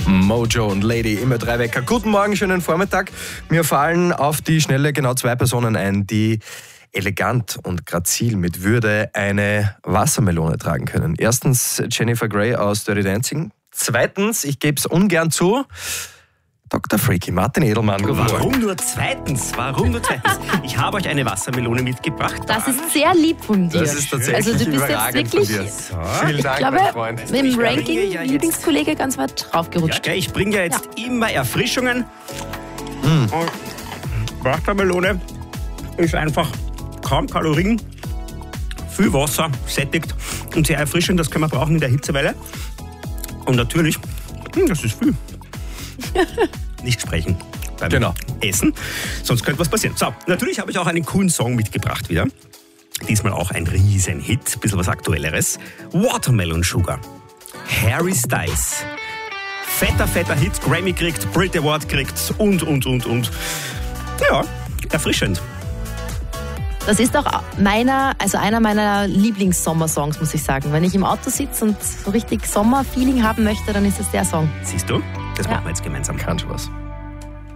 Mojo und Lady im Drei-Wecker. Guten Morgen, schönen Vormittag. Mir fallen auf die Schnelle genau 2 Personen ein, die elegant und grazil mit Würde eine Wassermelone tragen können. Erstens Jennifer Grey aus Dirty Dancing. Zweitens, ich gebe es ungern zu, Dr. Freaky, Martin Edelmann. Warum nur zweitens? Ich habe euch eine Wassermelone mitgebracht. Das ist sehr lieb von dir. Das ist tatsächlich also du bist jetzt überragend wirklich, von dir. So. Vielen Dank, ich glaube, mein Freund. mit dem Ich Ranking ja jetzt- Lieblingskollege ganz weit draufgerutscht. Ja, ich bringe ja jetzt immer Erfrischungen. Und Wassermelone ist einfach kaum Kalorien, viel Wasser, sättigt und sehr erfrischend. Das können wir brauchen in der Hitzewelle. Und natürlich, das ist viel. Nicht sprechen beim Genau. Essen, sonst könnte was passieren. So, natürlich habe ich auch einen coolen Song mitgebracht wieder. Diesmal auch ein Riesenhit, ein bisschen was Aktuelleres. Watermelon Sugar. Harry Styles. Fetter Hit, Grammy kriegt, Brit Award kriegt und. Ja, erfrischend. Das ist auch einer meiner Lieblings-Sommersongs, muss ich sagen. Wenn ich im Auto sitze und so richtig Sommer-Feeling haben möchte, dann ist es der Song. Siehst du? Das machen wir jetzt gemeinsam. Kein Spaß.